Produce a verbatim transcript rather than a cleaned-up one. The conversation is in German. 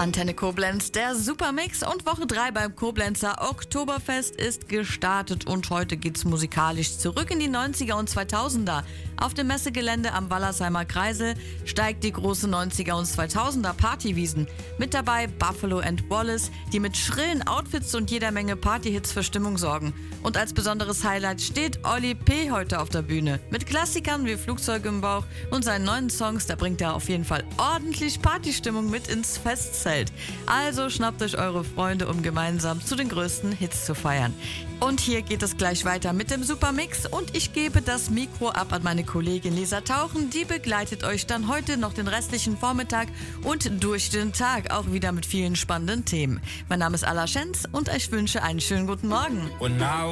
Antenne Koblenz, der Supermix und Woche drei beim Koblenzer Oktoberfest ist gestartet und heute geht's musikalisch zurück in die neunziger und zweitausender. Auf dem Messegelände am Wallersheimer Kreisel steigt die große neunziger und zweitausender Partywiesen. Mit dabei Buffalo and Wallace, die mit schrillen Outfits und jeder Menge Partyhits für Stimmung sorgen. Und als besonderes Highlight steht Oli P. heute auf der Bühne. Mit Klassikern wie Flugzeug im Bauch und seinen neuen Songs, da bringt er auf jeden Fall ordentlich Partystimmung mit ins Festzelt. Also schnappt euch eure Freunde, um gemeinsam zu den größten Hits zu feiern. Und hier geht es gleich weiter mit dem Supermix und ich gebe das Mikro ab an meine Kollegin Lisa Tauchen. Die begleitet euch dann heute noch den restlichen Vormittag und durch den Tag auch wieder mit vielen spannenden Themen. Mein Name ist Ala Schenz und ich wünsche einen schönen guten Morgen. Und now